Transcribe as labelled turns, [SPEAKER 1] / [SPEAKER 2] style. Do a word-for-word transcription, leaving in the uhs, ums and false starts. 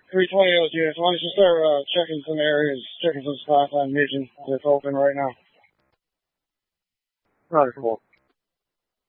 [SPEAKER 1] three twenty L G S. Why don't you start uh, checking some areas, checking some spots on Mission that's open right now?
[SPEAKER 2] Roger, Wolf.